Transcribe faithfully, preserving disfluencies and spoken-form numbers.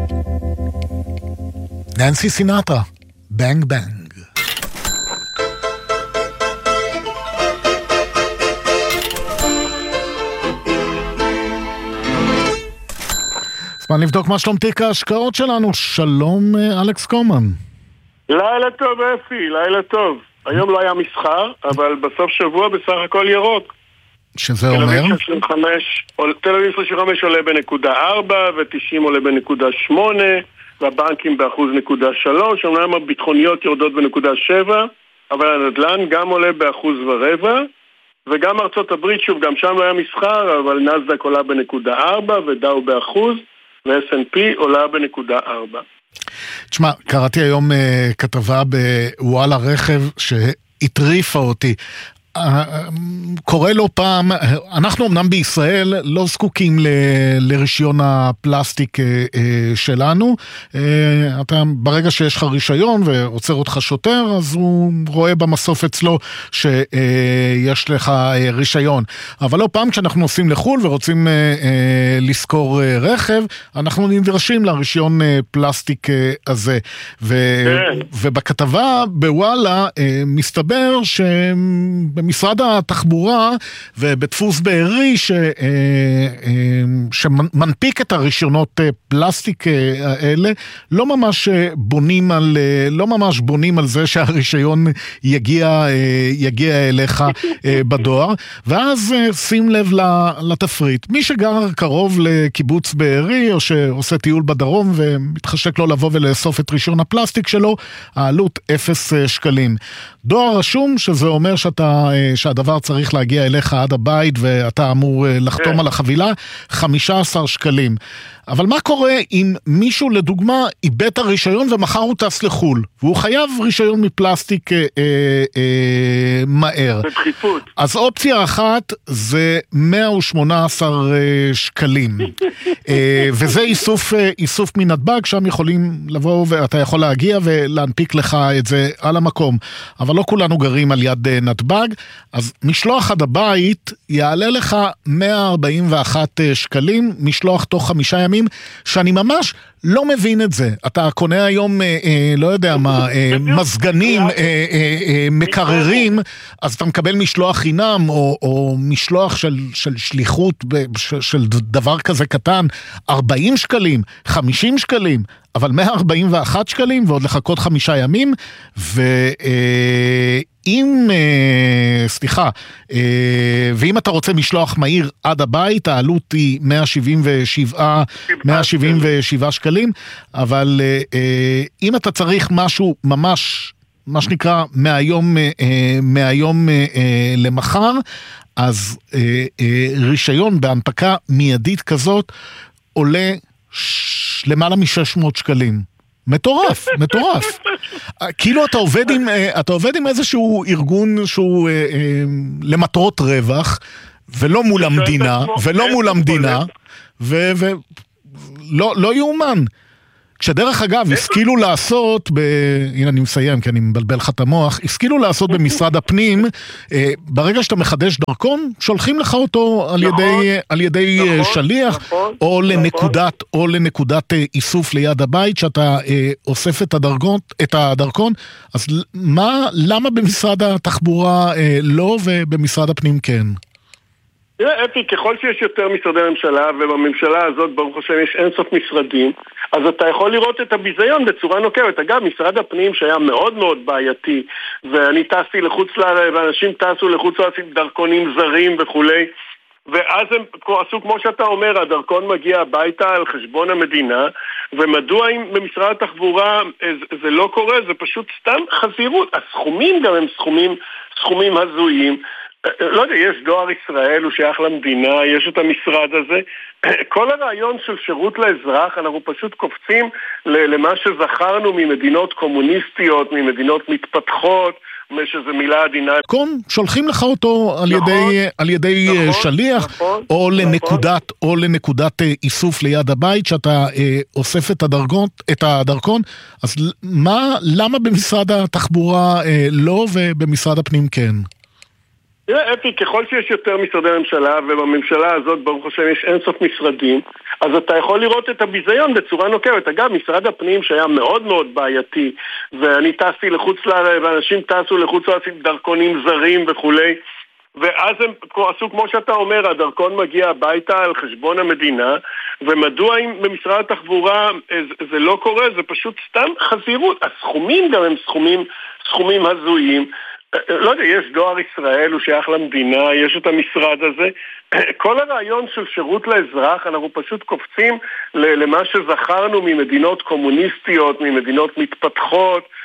ננסי סינטרה, בנג בנג. זמן לבדוק מה שלום תיק ההשקעות שלנו. שלום אלכס קומן. לילה טוב אפי, לילה טוב. היום לא היה מסחר, אבל בסוף שבוע בסך הכל ירוק. שזה אומר? תל אביב שלושים וחמש עולה בנקודה ארבע ו-תשעים עולה בנקודה שמונה והבנקים באחוז נקודה שלוש. אומנם הביטחוניות יורדות בנקודה שבע, אבל הנדל"ן גם עולה באחוז ורבע, וגם ארצות הברית, שוב, גם שם לא היה מסחר, אבל נסדק עולה בנקודה ארבע ודאו באחוז, ו-אס אנד פי עולה בנקודה ארבע. תשמע, קראתי היום uh, כתבה בוואלה רכב שהטריפה אותי. קורא לו פעם, אנחנו אמנם בישראל לא זקוקים ל, לרישיון הפלסטיק שלנו, אתה ברגע שיש לך רישיון ועוצר אותך שוטר, אז הוא רואה במסוף אצלו שיש לך רישיון. אבל לא פעם כשאנחנו נוסעים לחול ורוצים לזכור רכב, אנחנו נדרשים לרישיון פלסטיק הזה. ו, ובכתבה בוואלה מסתבר ש... במשרד התחבורה ובדפוס בארי ש, שמנפיק את הרישיונות פלסטיק האלה, לא ממש בונים על, לא ממש בונים על זה שהרישיון יגיע, יגיע אליך בדואר, ואז שים לב לתפריט. מי שגר קרוב לקיבוץ בארי או שעושה טיול בדרום ומתחשק לו לבוא ולאסוף את רישיון הפלסטיק שלו, העלות אפס שקלים. דואר רשום, שזה אומר שאתה, שהדבר צריך להגיע אליך עד הבית ואתה אמור לחתום על החבילה, חמישה עשר שקלים. אבל מה קורה אם מישהו לדוגמה איבד את הרישיון ומחר הוא טס לחול, והוא חייב רישיון מפלסטיק אה, אה, מהר. בדחיפות. אז אופציה אחת זה מאה ושמונה עשר אה, שקלים. אה, וזה איסוף, אה, איסוף מנתב"ג, שם יכולים לבוא ואתה יכול להגיע ולהנפיק לך את זה על המקום. אבל לא כולנו גרים על יד אה, נתב"ג, אז משלוח עד הבית יעלה לך מאה ארבעים ואחת אה, שקלים, משלוח תוך חמישה ימים, שאני ממש לא מבין את זה. אתה קונה היום, אה, אה, לא יודע מה, אה, מזגנים, אה, אה, אה, מקררים, אז אתה מקבל משלוח חינם, או, או משלוח של, של שליחות, של, של דבר כזה קטן, ארבעים שקלים, חמישים שקלים, אבל מאה ארבעים ואחת שקלים, ועוד לחכות חמישה ימים, ואם, סליחה, ואם אתה רוצה משלוח מהיר עד הבית, העלות היא מאה שבעים ושבעה שקלים, אבל אם אתה צריך משהו ממש, מה שנקרא, מהיום, מהיום למחר, אז רישיון בהנפקה מיידית כזאת עולה למעלה מ-שש מאות שקלים. מטורף, מטורף. כאילו אתה עובד עם, אתה עובד עם איזשהו ארגון שהוא למטרות רווח, ולא מול המדינה, ולא מול המדינה, ולא לא יאומן. כשדרך אגב, השכילו לעשות, ב... הנה אני מסיים, כי אני מבלבל לך את המוח, השכילו לעשות במשרד הפנים, ברגע שאתה מחדש דרכון, שולחים לך אותו על ידי, על ידי שליח, או לנקודת, או לנקודת איסוף ליד הבית, שאתה אוסף את הדרכון, את הדרכון. אז מה, למה במשרד התחבורה לא, ובמשרד הפנים כן? תראה, אפי, ככל שיש יותר משרדי ממשלה, ובממשלה הזאת, ברוך השם, יש אינסוף משרדים, אז אתה יכול לראות את הביזיון בצורה נוקבת. אגב, משרד הפנים שהיה מאוד מאוד בעייתי, ואני טסתי לחוץ לארץ, ואנשים טסו לחוץ לארץ עם דרכונים זרים וכולי, ואז הם עשו כמו שאתה אומר, הדרכון מגיע הביתה על חשבון המדינה, ומדוע אם במשרד התחבורה זה לא קורה, זה פשוט סתם חזירות. הסכומים גם הם סכומים, סכומים הזויים. לא יודע, יש דואר ישראל, הוא שייך למדינה, יש את המשרד הזה. כל הרעיון של שירות לאזרח, אנחנו פשוט קופצים למה שזכרנו ממדינות קומוניסטיות, ממדינות מתפתחות, שזו מילה עדינה. קום, שולחים לך אותו על ידי, על ידי שליח, או לנקודת, או לנקודת איסוף ליד הבית, שאתה אוסף את הדרכון, את הדרכון. אז מה, למה במשרד התחבורה לא, ובמשרד הפנים כן? תראה, אפי, ככל שיש יותר משרדי ממשלה, ובממשלה הזאת, ברוך השם, יש אינסוף משרדים, אז אתה יכול לראות את הביזיון בצורה נוקבת. אגב, משרד הפנים שהיה מאוד מאוד בעייתי, ואני טסתי לחוץ לארץ, ואנשים טסו לחוץ לארץ עם דרכונים זרים וכולי, ואז הם עשו כמו שאתה אומר, הדרכון מגיע הביתה על חשבון המדינה, ומדוע אם במשרד התחבורה זה לא קורה, זה פשוט סתם חזירות. הסכומים גם הם סכומים, סכומים הזויים. לא יודע, יש דואר ישראל, הוא שייך למדינה, יש את המשרד הזה. כל הרעיון של שירות לאזרח, אנחנו פשוט קופצים למה שזכרנו ממדינות קומוניסטיות, ממדינות מתפתחות,